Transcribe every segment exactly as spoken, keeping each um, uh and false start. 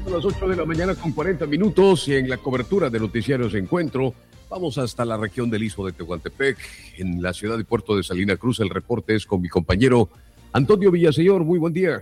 Son las ocho de la mañana con cuarenta minutos y en la cobertura de Noticiarios Encuentro vamos hasta la región del Istmo de Tehuantepec, en la ciudad y puerto de Salina Cruz. El reporte es con mi compañero Antonio Villaseñor. Muy buen día.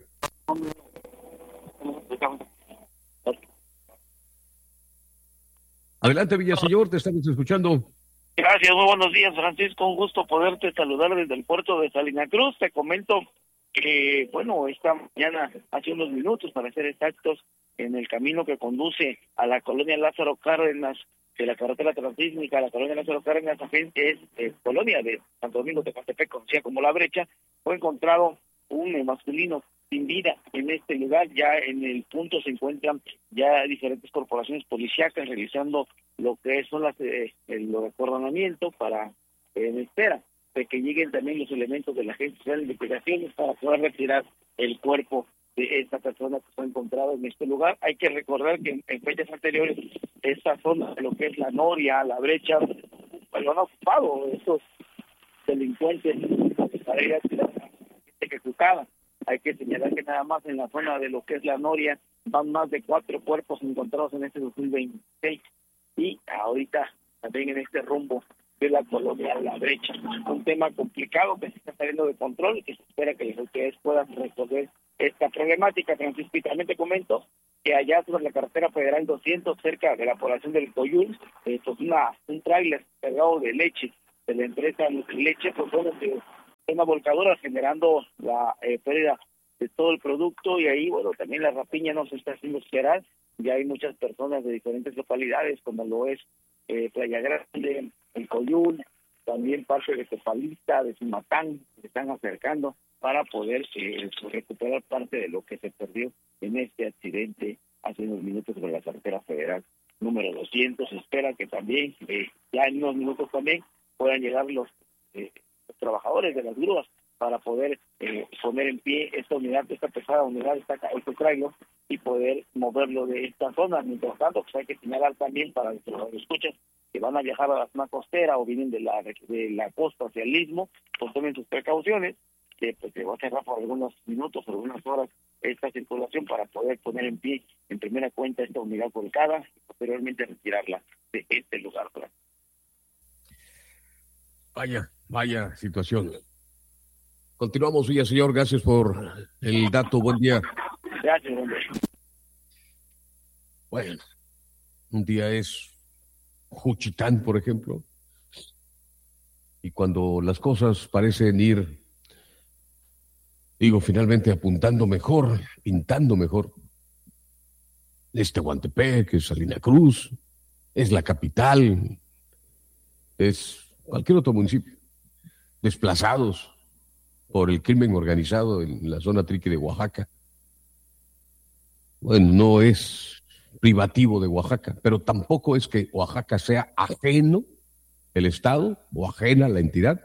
Adelante, Villaseñor, te estamos escuchando. Gracias, muy buenos días, Francisco. Un gusto poderte saludar desde el puerto de Salina Cruz. Te comento que, bueno, esta mañana, hace unos minutos, para ser exactos, en el camino que conduce a la colonia Lázaro Cárdenas, de la carretera transísmica, la colonia Lázaro Cárdenas, es eh, colonia de Santo Domingo de Tehuantepec, conocida como La Brecha, fue encontrado un eh, masculino sin vida en este lugar. Ya en el punto se encuentran ya diferentes corporaciones policíacas realizando lo que son las eh, el acordonamiento para eh, en espera de que lleguen también los elementos de la Agencia Federal de Investigaciones para poder retirar el cuerpo de esta persona que fue encontrada en este lugar. Hay que recordar que en, en fechas anteriores esta zona de lo que es la Noria, La Brecha, pues lo han ocupado estos delincuentes para ir a tirar a la gente que juzgaba. Hay que señalar que nada más en la zona de lo que es la Noria van más de cuatro cuerpos encontrados en este dos mil veintiséis y ahorita también en este rumbo de la colonia La Brecha. Un tema complicado que se está saliendo de control y que se espera que las autoridades puedan resolver esta problemática. Francisco, y también te comento que allá sobre la carretera federal doscientos, cerca de la población del Coyul, esto es una, un tráiler cargado de leche de la empresa Leche, pues bueno, de una volcadora generando la eh, pérdida de todo el producto, y ahí, bueno, también la rapiña no se está haciendo esperar. Ya hay muchas personas de diferentes localidades, como lo es eh, Playa Grande, el Coyul, también parte de Tepalista, de Cimatán, se están acercando para poder eh, recuperar parte de lo que se perdió en este accidente hace unos minutos sobre la carretera federal número doscientos. Se espera que también, eh, ya en unos minutos también, puedan llegar los, eh, los trabajadores de las grúas para poder eh, poner en pie esta unidad, esta pesada unidad, esta, este trailer, y poder moverlo de esta zona. Mientras tanto, pues hay que señalar también para los que lo escuchan, que van a viajar a la zona costera o vienen de la de la costa hacia el istmo, pues tomen sus precauciones, que pues se va a cerrar por algunos minutos, por algunas horas, esta circulación para poder poner en pie, en primera cuenta, esta unidad volcada y posteriormente retirarla de este lugar. Vaya, vaya situación. Continuamos, Villaseñor, gracias por el dato, buen día. Gracias, hombre. Bueno, un día es Juchitán, por ejemplo, y cuando las cosas parecen ir, digo, finalmente apuntando mejor, pintando mejor, es Tehuantepec, es Salina Cruz, es la capital, es cualquier otro municipio, desplazados por el crimen organizado en la zona triqui de Oaxaca. Bueno, no es privativo de Oaxaca, pero tampoco es que Oaxaca sea ajeno, el Estado, o ajena la entidad,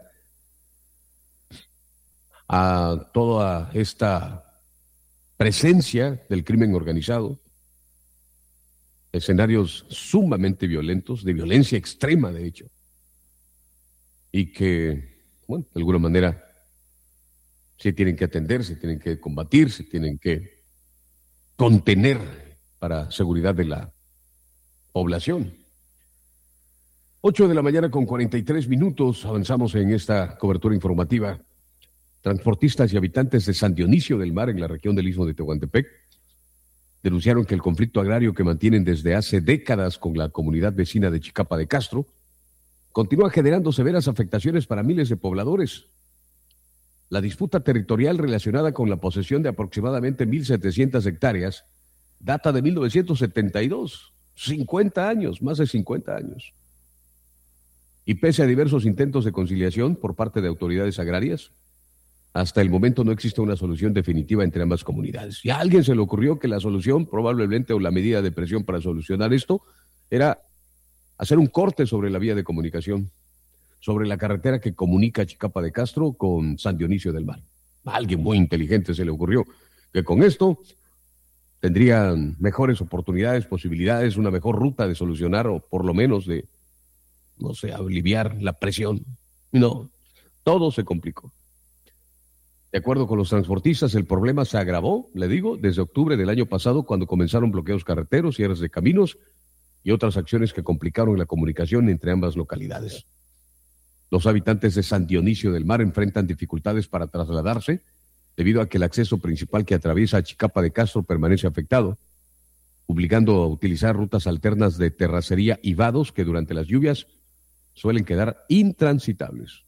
a toda esta presencia del crimen organizado, escenarios sumamente violentos, de violencia extrema, de hecho, y que, bueno, de alguna manera se tienen que atender, se tienen que combatir, se tienen que contener para seguridad de la población. Ocho de la mañana con cuarenta y tres minutos, avanzamos en esta cobertura informativa. Transportistas y habitantes de San Dionisio del Mar, en la región del Istmo de Tehuantepec, denunciaron que el conflicto agrario que mantienen desde hace décadas con la comunidad vecina de Chicapa de Castro continúa generando severas afectaciones para miles de pobladores. La disputa territorial relacionada con la posesión de aproximadamente mil setecientas hectáreas data de mil novecientos setenta y dos, cincuenta años, más de cincuenta años. Y pese a diversos intentos de conciliación por parte de autoridades agrarias, hasta el momento no existe una solución definitiva entre ambas comunidades. Y a alguien se le ocurrió que la solución, probablemente, o la medida de presión para solucionar esto, era hacer un corte sobre la vía de comunicación, sobre la carretera que comunica Chicapa de Castro con San Dionisio del Mar. A alguien muy inteligente se le ocurrió que con esto tendrían mejores oportunidades, posibilidades, una mejor ruta de solucionar, o por lo menos de, no sé, aliviar la presión. No, todo se complicó. De acuerdo con los transportistas, el problema se agravó, le digo, desde octubre del año pasado, cuando comenzaron bloqueos carreteros, cierres de caminos y otras acciones que complicaron la comunicación entre ambas localidades. Los habitantes de San Dionisio del Mar enfrentan dificultades para trasladarse debido a que el acceso principal que atraviesa a Chicapa de Castro permanece afectado, obligando a utilizar rutas alternas de terracería y vados que durante las lluvias suelen quedar intransitables.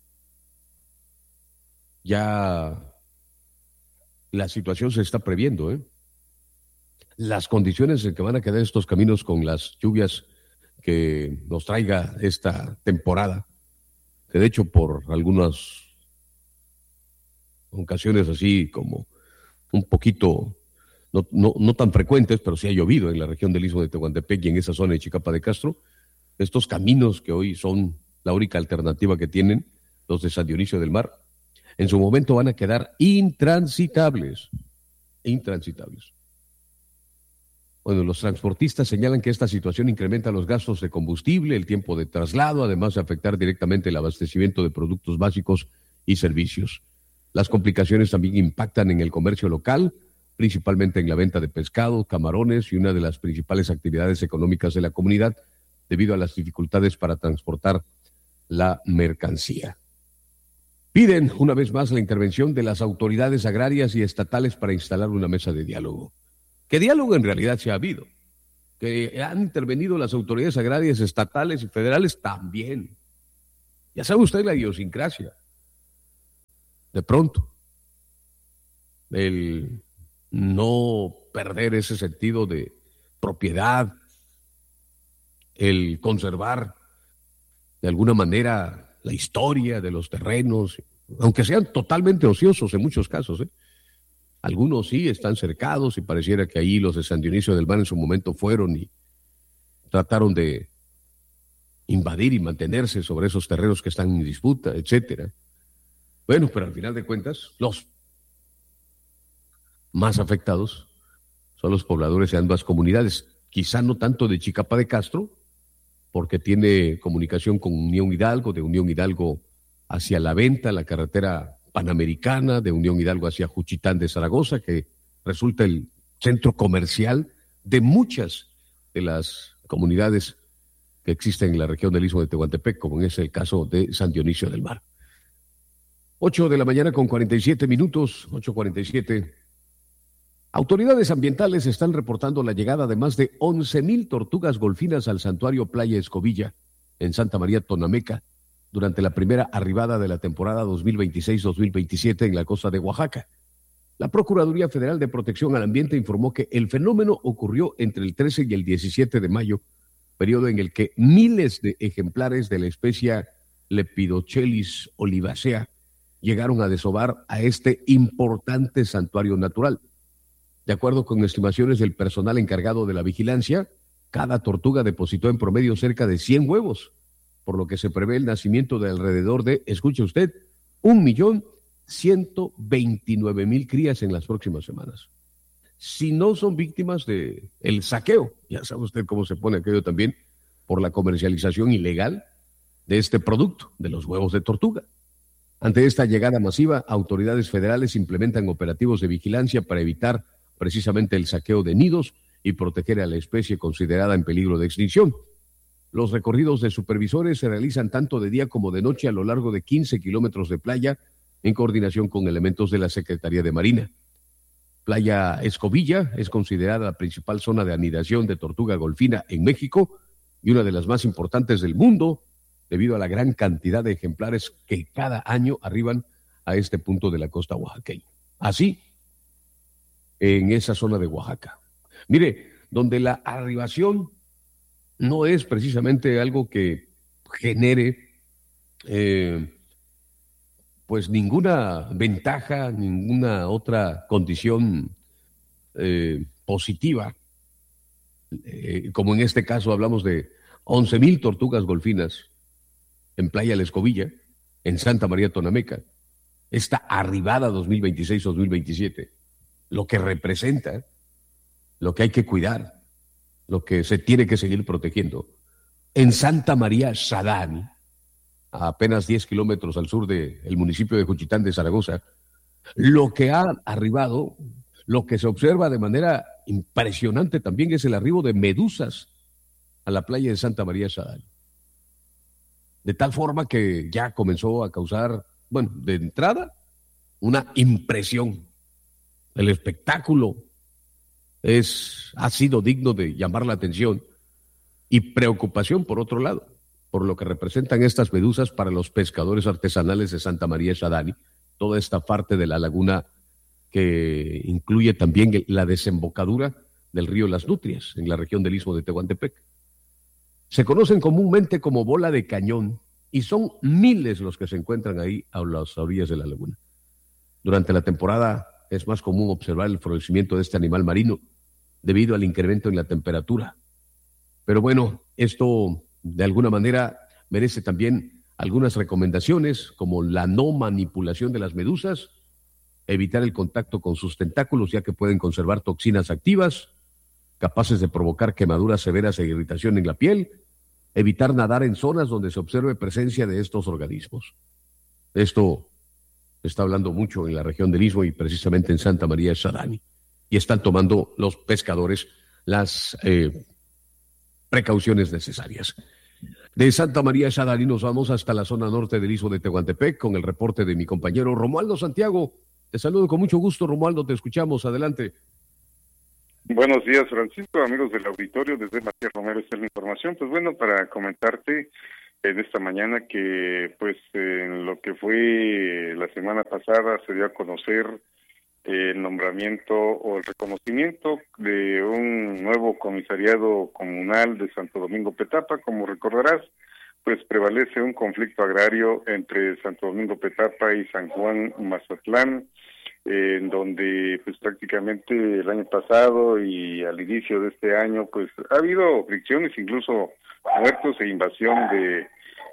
Ya la situación se está previendo, ¿eh? Las condiciones en que van a quedar estos caminos con las lluvias que nos traiga esta temporada, que de hecho por algunas ocasiones así como un poquito, no, no, no tan frecuentes, pero sí ha llovido en la región del Istmo de Tehuantepec y en esa zona de Chicapa de Castro. Estos caminos que hoy son la única alternativa que tienen los de San Dionisio del Mar, en su momento van a quedar intransitables, intransitables. Bueno, los transportistas señalan que esta situación incrementa los gastos de combustible, el tiempo de traslado, además de afectar directamente el abastecimiento de productos básicos y servicios. Las complicaciones también impactan en el comercio local, principalmente en la venta de pescado, camarones y una de las principales actividades económicas de la comunidad, debido a las dificultades para transportar la mercancía. Piden una vez más la intervención de las autoridades agrarias y estatales para instalar una mesa de diálogo. ¿Qué diálogo en realidad se ha habido? Que han intervenido las autoridades agrarias estatales y federales también. Ya sabe usted la idiosincrasia. De pronto, el no perder ese sentido de propiedad, el conservar de alguna manera la historia de los terrenos, aunque sean totalmente ociosos en muchos casos, ¿eh? Algunos sí están cercados y pareciera que ahí los de San Dionisio del Mar en su momento fueron y trataron de invadir y mantenerse sobre esos terrenos que están en disputa, etcétera. Bueno, pero al final de cuentas, los más afectados son los pobladores de ambas comunidades, quizá no tanto de Chicapa de Castro, porque tiene comunicación con Unión Hidalgo, de Unión Hidalgo hacia La Venta, la carretera panamericana, de Unión Hidalgo hacia Juchitán de Zaragoza, que resulta el centro comercial de muchas de las comunidades que existen en la región del Istmo de Tehuantepec, como es el caso de San Dionisio del Mar. ocho de la mañana con cuarenta y siete minutos, ocho cuarenta y siete. Autoridades ambientales están reportando la llegada de más de once mil tortugas golfinas al santuario Playa Escobilla, en Santa María Tonameca, durante la primera arribada de la temporada dos mil veintiséis dos mil veintisiete en la costa de Oaxaca. La Procuraduría Federal de Protección al Ambiente informó que el fenómeno ocurrió entre el trece y el diecisiete de mayo, periodo en el que miles de ejemplares de la especie Lepidochelis olivacea llegaron a desovar a este importante santuario natural. De acuerdo con estimaciones del personal encargado de la vigilancia, cada tortuga depositó en promedio cerca de cien huevos, por lo que se prevé el nacimiento de alrededor de, escuche usted, un millón ciento veintinueve mil crías en las próximas semanas. Si no son víctimas de el saqueo, ya sabe usted cómo se pone aquello también, por la comercialización ilegal de este producto, de los huevos de tortuga. Ante esta llegada masiva, autoridades federales implementan operativos de vigilancia para evitar precisamente el saqueo de nidos y proteger a la especie considerada en peligro de extinción. Los recorridos de supervisores se realizan tanto de día como de noche a lo largo de quince kilómetros de playa, en coordinación con elementos de la Secretaría de Marina. Playa Escobilla es considerada la principal zona de anidación de tortuga golfina en México y una de las más importantes del mundo, debido a la gran cantidad de ejemplares que cada año arriban a este punto de la costa oaxaqueña. Así, en esa zona de Oaxaca. Mire, donde la arribación no es precisamente algo que genere eh, pues ninguna ventaja, ninguna otra condición eh, positiva, eh, como en este caso hablamos de once mil tortugas golfinas en Playa La Escobilla, en Santa María Tonameca, esta arribada dos mil veintiséis dos mil veintisiete, lo que representa, lo que hay que cuidar, lo que se tiene que seguir protegiendo. En Santa María Sadán, a apenas diez kilómetros al sur del municipio de Juchitán de Zaragoza, Lo que ha arribado, lo que se observa de manera impresionante también es el arribo de medusas a la playa de Santa María Sadani. De tal forma que ya comenzó a causar, bueno, de entrada, una impresión. El espectáculo es, ha sido digno de llamar la atención y preocupación por otro lado, por lo que representan estas medusas para los pescadores artesanales de Santa María Sadani, toda esta parte de la laguna que incluye también la desembocadura del río Las Nutrias, en la región del Istmo de Tehuantepec. Se conocen comúnmente como bola de cañón y son miles los que se encuentran ahí a las orillas de la laguna. Durante la temporada es más común observar el florecimiento de este animal marino debido al incremento en la temperatura. Pero bueno, esto de alguna manera merece también algunas recomendaciones como la no manipulación de las medusas, evitar el contacto con sus tentáculos ya que pueden conservar toxinas activas capaces de provocar quemaduras severas e irritación en la piel, evitar nadar en zonas donde se observe presencia de estos organismos. Esto se está hablando mucho en la región del Istmo y precisamente en Santa María de Sadani, y están tomando los pescadores las eh, precauciones necesarias. De Santa María de Sadani nos vamos hasta la zona norte del Istmo de Tehuantepec con el reporte de mi compañero Romualdo Santiago. Te saludo con mucho gusto, Romualdo, te escuchamos, adelante. Buenos días, Francisco, amigos del auditorio, desde Matías Romero está la información. Pues bueno, para comentarte en esta mañana que pues en lo que fue la semana pasada se dio a conocer el nombramiento o el reconocimiento de un nuevo comisariado comunal de Santo Domingo Petapa. Como recordarás, pues prevalece un conflicto agrario entre Santo Domingo Petapa y San Juan Mazatlán, eh, en donde pues prácticamente el año pasado y al inicio de este año pues ha habido fricciones, incluso muertos e invasión de,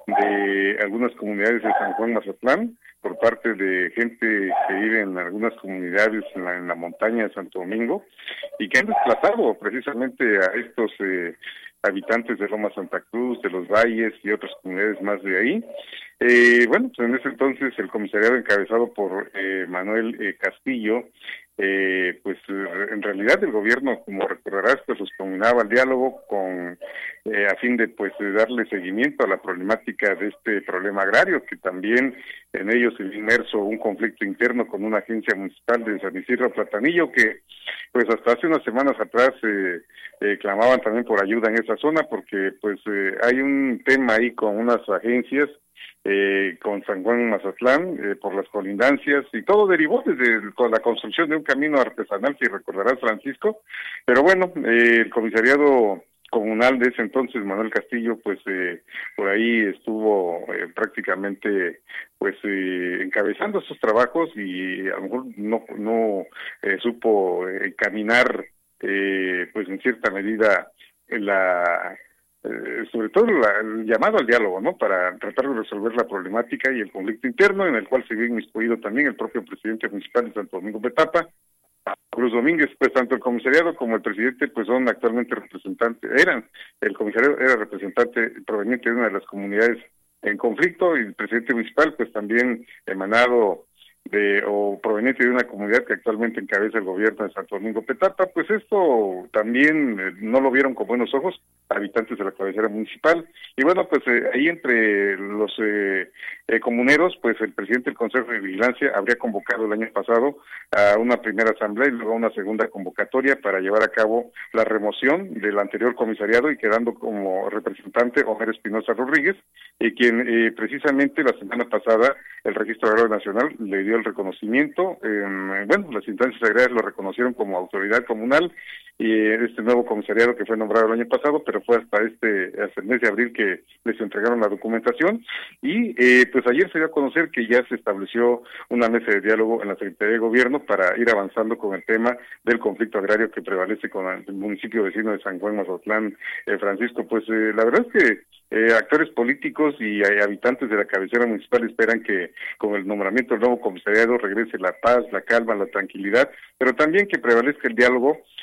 de algunas comunidades de San Juan Mazatlán por parte de gente que vive en algunas comunidades en la, en la montaña de Santo Domingo y que han desplazado precisamente a estos eh, habitantes de Loma Santa Cruz, de los Valles y otras comunidades más de ahí. Eh, bueno, pues en ese entonces el comisariado encabezado por eh, Manuel eh, Castillo, eh, pues en realidad el gobierno, como recordarás, pues los combinaba al diálogo con eh, a fin de pues de darle seguimiento a la problemática de este problema agrario, que también en ello se ve inmerso un conflicto interno con una agencia municipal de San Isidro Platanillo, que pues hasta hace unas semanas atrás eh, eh, clamaban también por ayuda en esa zona, porque pues eh, hay un tema ahí con unas agencias Eh, con San Juan Mazatlán, eh, por las colindancias, y todo derivó desde con la construcción de un camino artesanal, si recordarás, Francisco. Pero bueno, eh, el comisariado comunal de ese entonces, Manuel Castillo, pues eh, por ahí estuvo eh, prácticamente pues eh, encabezando estos trabajos y a lo mejor no, no eh, supo encaminar eh, pues en cierta medida la Eh, sobre todo la, el llamado al diálogo, ¿no?, para tratar de resolver la problemática y el conflicto interno, en el cual se vio inmiscuido también el propio presidente municipal de Santo Domingo Petapa, Cruz Domínguez. Pues tanto el comisariado como el presidente pues son actualmente representantes, eran, el comisariado era representante proveniente de una de las comunidades en conflicto, y el presidente municipal pues también emanado de o proveniente de una comunidad que actualmente encabeza el gobierno de Santo Domingo Petapa. Pues esto también eh, no lo vieron con buenos ojos habitantes de la cabecera municipal, y bueno, pues eh, ahí entre los eh, eh, comuneros, pues el presidente del Consejo de Vigilancia habría convocado el año pasado a una primera asamblea y luego a una segunda convocatoria para llevar a cabo la remoción del anterior comisariado, y quedando como representante Homero Espinosa Rodríguez, y quien eh, precisamente la semana pasada el Registro Agrario Nacional le dio el reconocimiento. Eh, bueno, las instancias agrarias lo reconocieron como autoridad comunal, y este nuevo comisariado que fue nombrado el año pasado, pero fue hasta este hasta el mes de abril que les entregaron la documentación. Y eh, pues ayer se dio a conocer que ya se estableció una mesa de diálogo en la Secretaría de Gobierno para ir avanzando con el tema del conflicto agrario que prevalece con el municipio vecino de San Juan Mazatlán. eh, Francisco, pues eh, la verdad es que eh, actores políticos y eh, habitantes de la cabecera municipal esperan que con el nombramiento del nuevo comisariado regrese la paz, la calma, la tranquilidad, pero también que prevalezca el diálogo eh, con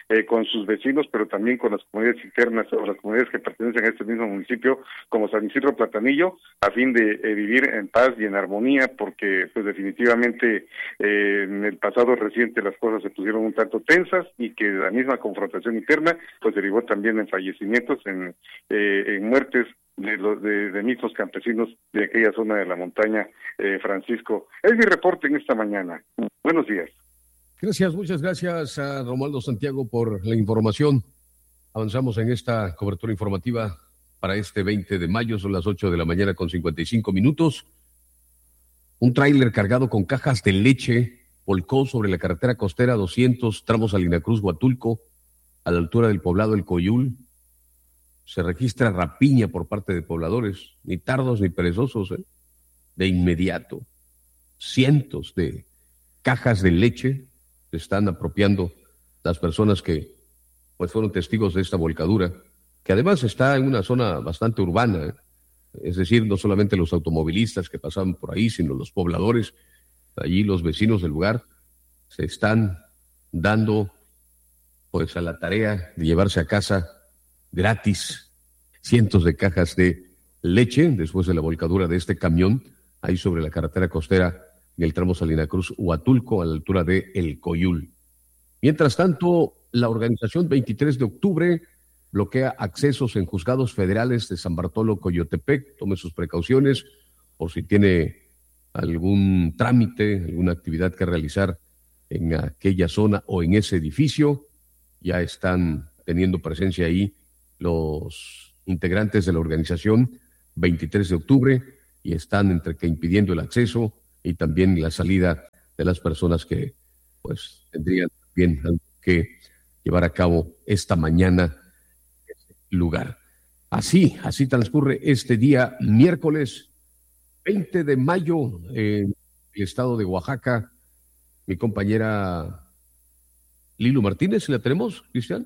sus vecinos, pero también con las comunidades internas o las comunidades que pertenecen a este mismo municipio, como San Isidro Platanillo, a fin de eh, vivir en paz y en armonía, porque pues definitivamente eh, en el pasado reciente las cosas se pusieron un tanto tensas y que la misma confrontación interna pues derivó también en fallecimientos, en, eh, en muertes de los de, de mismos campesinos de aquella zona de la montaña. eh, Francisco, es mi reporte en esta mañana. Buenos días. Gracias, muchas gracias a Romualdo Santiago por la información. Avanzamos en esta cobertura informativa para este veinte de mayo, son las ocho de la mañana con cincuenta y cinco minutos. Un tráiler cargado con cajas de leche volcó sobre la carretera costera doscientos, tramo Salina Cruz, Huatulco, a la altura del poblado El Coyul. Se registra rapiña por parte de pobladores, ni tardos ni perezosos, ¿eh? De inmediato. Cientos de cajas de leche se están apropiando las personas que pues fueron testigos de esta volcadura, que además está en una zona bastante urbana, ¿eh? Es decir, no solamente los automovilistas que pasaban por ahí, sino los pobladores, allí los vecinos del lugar, se están dando pues a la tarea de llevarse a casa gratis cientos de cajas de leche después de la volcadura de este camión ahí sobre la carretera costera en el tramo Salina Cruz, Huatulco, a la altura de El Coyul. Mientras tanto, la organización veintitrés de octubre bloquea accesos en juzgados federales de San Bartolo, Coyotepec. Tome sus precauciones por si tiene algún trámite, alguna actividad que realizar en aquella zona o en ese edificio. Ya están teniendo presencia ahí los integrantes de la organización veintitrés de octubre y están entre que impidiendo el acceso y también la salida de las personas que pues tendrían bien que llevar a cabo esta mañana en este lugar. Así, así transcurre este día miércoles veinte de mayo en el estado de Oaxaca. Mi compañera Lilu Martínez, ¿la tenemos, Cristian?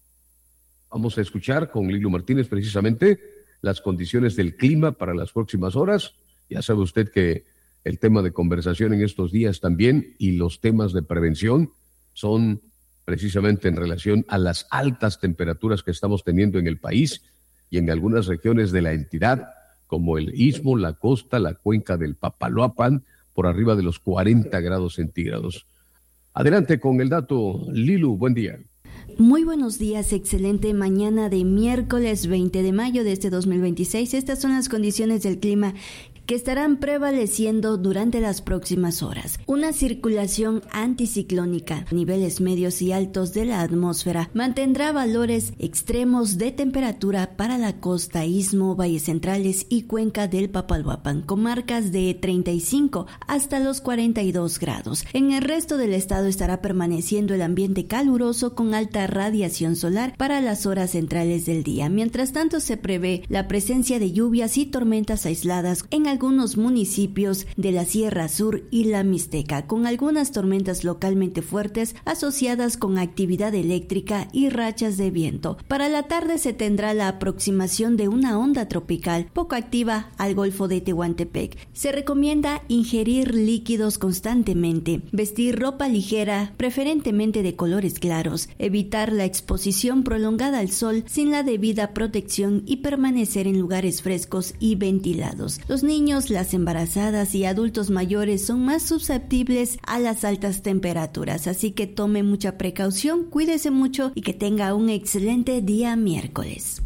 Vamos a escuchar con Lilu Martínez precisamente las condiciones del clima para las próximas horas. Ya sabe usted que el tema de conversación en estos días también y los temas de prevención son precisamente en relación a las altas temperaturas que estamos teniendo en el país y en algunas regiones de la entidad, como el Istmo, la costa, la cuenca del Papaloapan, por arriba de los cuarenta grados centígrados. Adelante con el dato, Lilu, buen día. Muy buenos días, excelente mañana de miércoles veinte de mayo de este dos mil veintiséis. Estas son las condiciones del clima que estarán prevaleciendo durante las próximas horas. Una circulación anticiclónica, niveles medios y altos de la atmósfera, mantendrá valores extremos de temperatura para la costa, istmo, valles centrales y cuenca del Papaloapan, con marcas de treinta y cinco hasta los cuarenta y dos grados. En el resto del estado estará permaneciendo el ambiente caluroso con alta radiación solar para las horas centrales del día. Mientras tanto, se prevé la presencia de lluvias y tormentas aisladas en algunos municipios de la Sierra Sur y la Mixteca, con algunas tormentas localmente fuertes asociadas con actividad eléctrica y rachas de viento. Para la tarde se tendrá la aproximación de una onda tropical poco activa al Golfo de Tehuantepec. Se recomienda ingerir líquidos constantemente, vestir ropa ligera, preferentemente de colores claros, evitar la exposición prolongada al sol sin la debida protección y permanecer en lugares frescos y ventilados. Los niños, las embarazadas y adultos mayores son más susceptibles a las altas temperaturas, así que tome mucha precaución, cuídese mucho y que tenga un excelente día miércoles.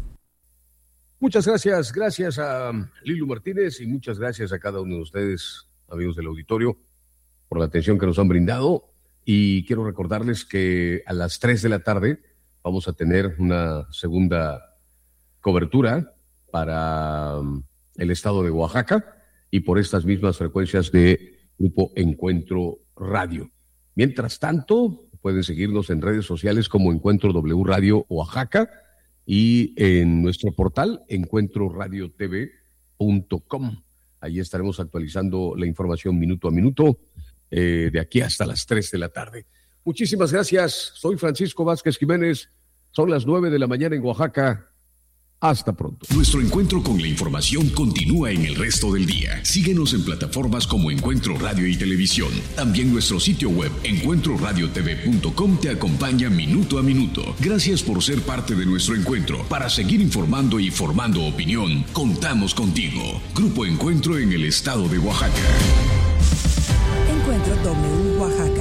Muchas gracias, gracias a Lilu Martínez y muchas gracias a cada uno de ustedes, amigos del auditorio, por la atención que nos han brindado. Y quiero recordarles que a las tres de la tarde vamos a tener una segunda cobertura para el estado de Oaxaca y por estas mismas frecuencias de Grupo Encuentro Radio. Mientras tanto, pueden seguirnos en redes sociales como Encuentro W Radio Oaxaca y en nuestro portal encuentro radio t v punto com. Ahí estaremos actualizando la información minuto a minuto eh, de aquí hasta las tres de la tarde. Muchísimas gracias. Soy Francisco Vázquez Jiménez. Son las nueve de la mañana en Oaxaca. Hasta pronto. Nuestro encuentro con la información continúa en el resto del día. Síguenos en plataformas como Encuentro Radio y Televisión. También nuestro sitio web encuentro radio t v punto com te acompaña minuto a minuto. Gracias por ser parte de nuestro encuentro. Para seguir informando y formando opinión, contamos contigo. Grupo Encuentro en el estado de Oaxaca. Encuentro W Oaxaca.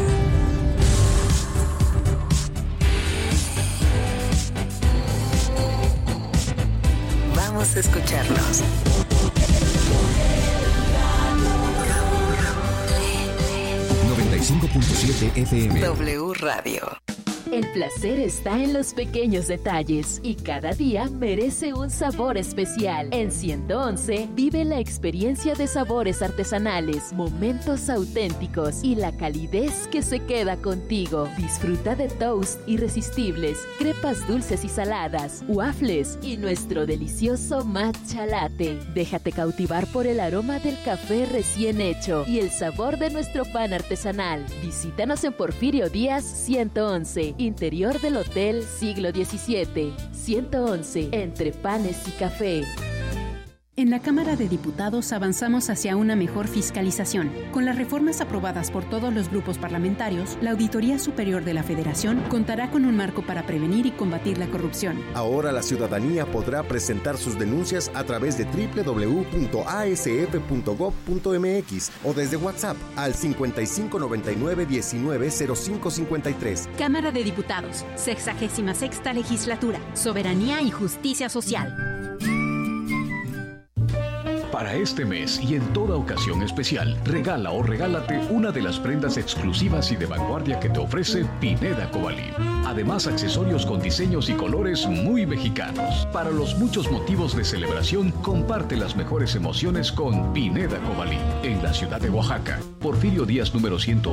Vamos a escucharnos. noventa y cinco punto siete F M. W Radio. El placer está en los pequeños detalles y cada día merece un sabor especial. En ciento once vive la experiencia de sabores artesanales, momentos auténticos y la calidez que se queda contigo. Disfruta de toast irresistibles, crepas dulces y saladas, waffles y nuestro delicioso matcha latte. Déjate cautivar por el aroma del café recién hecho y el sabor de nuestro pan artesanal. Visítanos en Porfirio Díaz ciento once. Interior del Hotel Siglo diecisiete. ciento once, entre panes y café. En la Cámara de Diputados avanzamos hacia una mejor fiscalización. Con las reformas aprobadas por todos los grupos parlamentarios, la Auditoría Superior de la Federación contará con un marco para prevenir y combatir la corrupción. Ahora la ciudadanía podrá presentar sus denuncias a través de doble u doble u doble u punto a s f punto gob punto m x o desde WhatsApp al cincuenta y cinco noventa y nueve diecinueve cero cinco cincuenta y tres. Cámara de Diputados, sexagésima sexta Legislatura, Soberanía y Justicia Social. Para este mes y en toda ocasión especial, regala o regálate una de las prendas exclusivas y de vanguardia que te ofrece Pineda Cobalí. Además, accesorios con diseños y colores muy mexicanos. Para los muchos motivos de celebración, comparte las mejores emociones con Pineda Cobalí. En la ciudad de Oaxaca, Porfirio Díaz número ciento